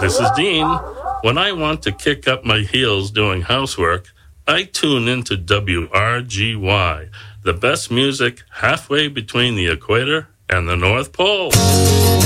This is Dean. When I want to kick up my heels doing housework, I tune into WRGY, the best music halfway between the equator and the North Pole.